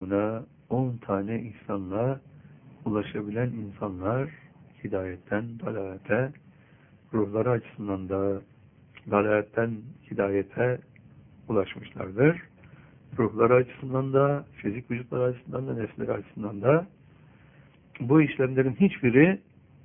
makamına 10 tane ihsanla ulaşabilen insanlar hidayetten dalalete, ruhları açısından da dalaletten hidayete ulaşmışlardır. Ruhları açısından da, fizik vücutları açısından da, nefsleri açısından da bu işlemlerin hiçbiri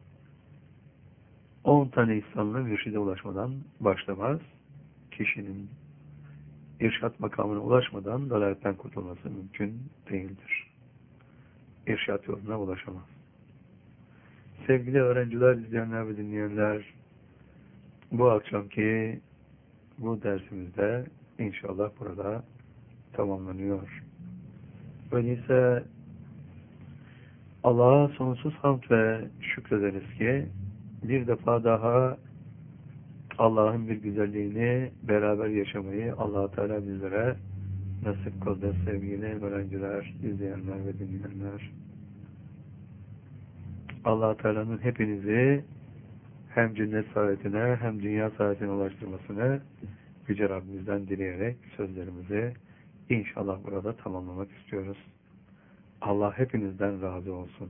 10 tane ihsanla mürşide ulaşmadan başlamaz. Kişinin irşat makamına ulaşmadan dalaletten kurtulması mümkün değildir. İrşat yoluna ulaşamaz. Sevgili öğrenciler, izleyenler ve dinleyenler, bu akşamki bu dersimizde inşallah burada tamamlanıyor. Öyleyse Allah'a sonsuz hamd ve şükrederiz ki bir defa daha Allah'ın bir güzelliğini beraber yaşamayı Allah Teala bizlere nasip kıldı sevgili öğrenciler, izleyenler ve dinleyenler. Allah Teala'nın hepinizi hem cennet saadetine hem dünya saadetine ulaştırmasını Yüce Rabbimizden dileyerek sözlerimizi inşallah burada tamamlamak istiyoruz. Allah hepinizden razı olsun.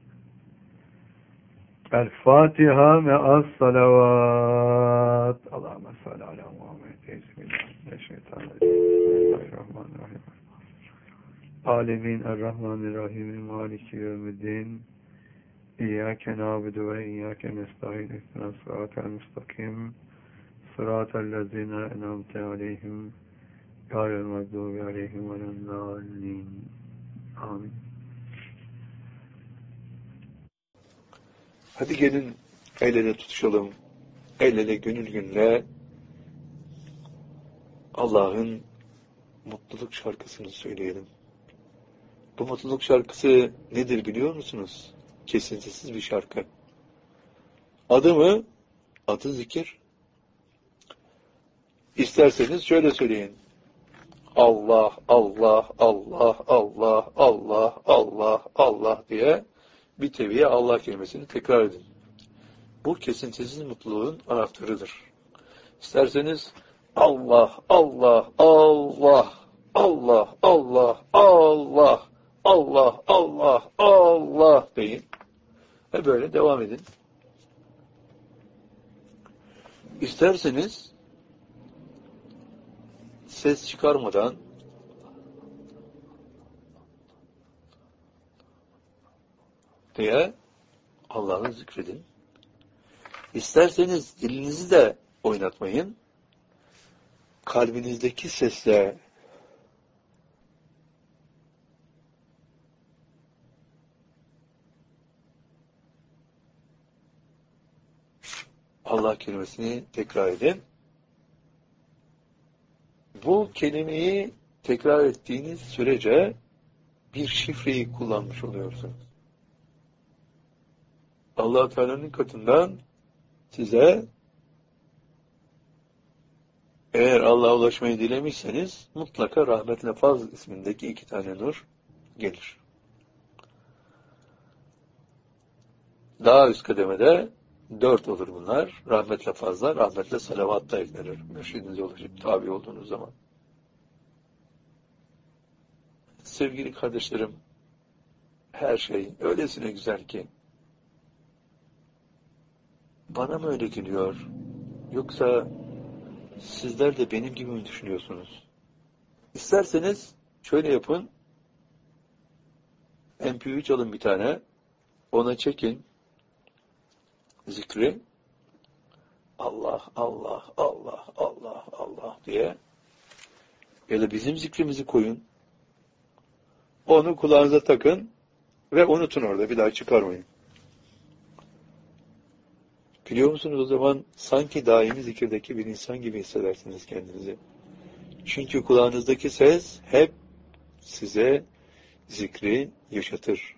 El-Fatiha ve as-salavat. Allahümme salli ala Muhammed. Bismillahirrahmanirrahim. Alemin er-Rahmanirrahim. Maliki yevmiddin. İyyâke nâbudu ve iyyâke nestaîn. İhdinas sıratal mustakim. Sıratellezîne en'amte aleyhim. Gâyril mağdûbi aleyhim veleddâllîn. Amin. Hadi gelin el ele tutuşalım. El ele gönül gönüle Allah'ın mutluluk şarkısını söyleyelim. Bu mutluluk şarkısı nedir biliyor musunuz? Kesintisiz bir şarkı. Adı mı? Adı zikir. İsterseniz şöyle söyleyin. Allah, Allah, Allah, Allah, Allah, Allah, Allah diye bir teviye Allah kelimesini tekrar edin. Bu kesintisiz mutluluğun anahtarıdır. İsterseniz Allah, Allah, Allah, Allah, Allah, Allah, Allah, Allah, Allah deyin. Ve böyle devam edin. İsterseniz ses çıkarmadan diye Allah'ı zikredin. İsterseniz dilinizi de oynatmayın. Kalbinizdeki sesle Allah kelimesini tekrar edin. Bu kelimeyi tekrar ettiğiniz sürece bir şifreyi kullanmış oluyorsunuz. Allah Teala'nın katından size eğer Allah'a ulaşmayı dilemişseniz mutlaka Rahmet Lafaz ismindeki 2 tane nur gelir. Daha üst kademede 4 olur bunlar. Rahmetle fazla, rahmetle salavat da eklenir. Mürşidinize ulaşıp tabi olduğunuz zaman. Sevgili kardeşlerim, her şey öylesine güzel ki bana mı öyle geliyor? Yoksa sizler de benim gibi mi düşünüyorsunuz? İsterseniz şöyle yapın. MP3 alın bir tane. Ona çekin. Zikri. Allah, Allah, Allah, Allah, Allah diye. Ya da bizim zikrimizi koyun. Onu kulağınıza takın ve unutun orada. Bir daha çıkarmayın. Biliyor musunuz o zaman sanki daimi zikirdeki bir insan gibi hissedersiniz kendinizi. Çünkü kulağınızdaki ses hep size zikri yaşatır.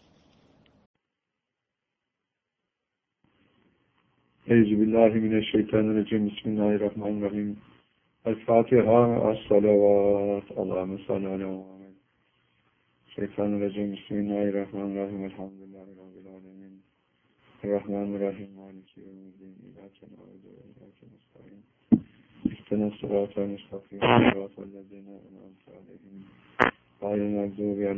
Euzubillahimineşşeytanirracim. Bismillahirrahmanirrahim. El-Fatiha ve as-salavat. Allahümme salli ala Muhammed. Şeytanirracim. Bismillahirrahmanirrahim. Elhamdülillahi Rabbil alemin. Rahmanirrahim. Maliki yevmiddin. İyyâke na'budu ve iyyâke nestaîn. İhdinas sıratal mustakim. Sıratal lezîne en'amte aleyhim. Gayril mağdûbi